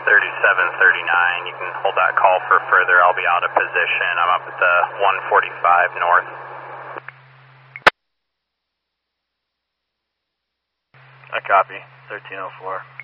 3739. You can hold that call for further. I'll be out of position. I'm up at the 145 north. I copy. 1304.